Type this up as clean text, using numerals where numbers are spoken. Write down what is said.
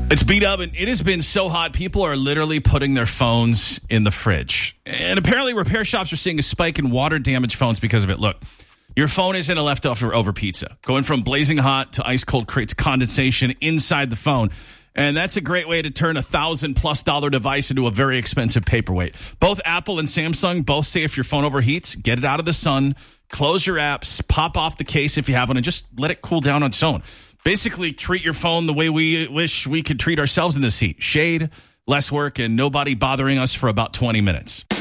It's B-Dub, and it has been so hot. People are literally putting their phones in the fridge. And apparently repair shops are seeing a spike in water-damaged phones because of it. Look, your phone isn't a leftover pizza. Going from blazing hot to ice cold creates condensation inside the phone. And that's a great way to turn $1,000+ device into a very expensive paperweight. Both Apple and Samsung both say if your phone overheats, get it out of the sun, close your apps, pop off the case if you have one, and just let it cool down on its own. Basically, treat your phone the way we wish we could treat ourselves in this heat. Shade, less work, and nobody bothering us for about 20 minutes.